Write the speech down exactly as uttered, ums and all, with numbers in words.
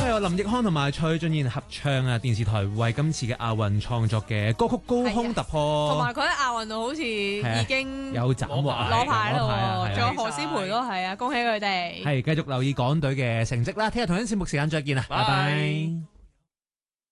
係有林奕匡同埋蔡俊彥合唱啊，電視台為今次嘅亞運創作嘅歌曲《高空突破》。 同埋佢喺亞運度好似已經有斬獲攞牌咯，仲有何詩蓓都係啊，恭喜佢哋。 係繼續留意港隊嘅成績啦，聽日同一節目時間再見啦，拜拜。